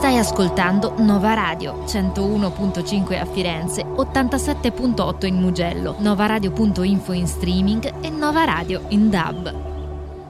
Stai ascoltando Nova Radio, 101.5 a Firenze, 87.8 in Mugello, novaradio.info in streaming e Nova Radio in DAB.